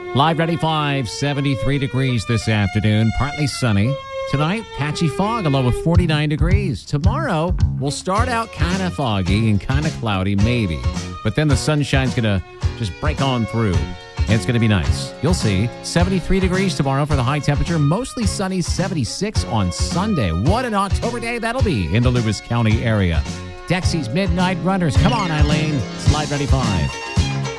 Live 95, 73 degrees this afternoon, partly sunny. Tonight, patchy fog, a low of 49 degrees. Tomorrow, we'll start out kind of foggy and kind of cloudy, maybe. But then the sunshine's going to just break on through. It's going to be nice. You'll see. 73 degrees tomorrow for the high temperature. Mostly sunny, 76 on Sunday. What an October day that'll be in the Lewis County area. Dexy's Midnight Runners. Come on, Eileen. It's Live 95.